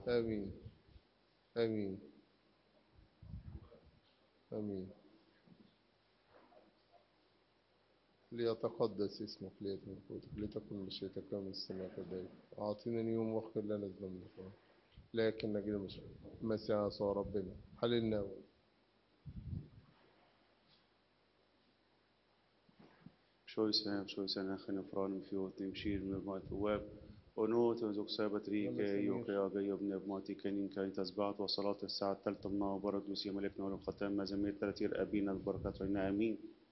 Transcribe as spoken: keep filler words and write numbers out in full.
آمين. آمين. آمين. ليتقدس اسمك، ليأتي ملكوتك، لتكن مشيئتك كما في السماء كذلك. أعطينا اليوم واغفر لنا ذنوبنا لكن نجد مش مسيح يسوع ربنا حللنا. Skjoldsvän, skjoldsvän, från fjorton kilo mat web ونوت وزوج سابت ريكا لما يوكا سمير. يا يبني بماتي كان كان تسبعت وصلاة الساعة الثالثة من برد وسيا ملكنا والختام ما زميت تلاتير أبينا البركات رينا آمين.